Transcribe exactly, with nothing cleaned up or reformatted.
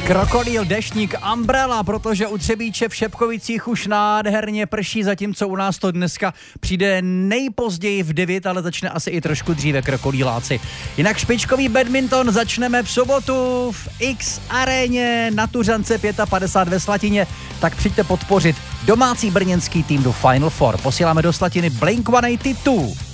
Krokodýl, deštník, umbrella, protože u Třebíče v Šepkovicích už nádherně prší, zatímco u nás to dneska přijde nejpozději v devět, ale začne asi i trošku dříve, krokodýláci. Jinak špičkový badminton začneme v sobotu v X aréně na Tuřance padesát pět ve Slatině, tak přijďte podpořit domácí brněnský tým do Final Four. Posíláme do Slatiny Blink sto osmdesát dva.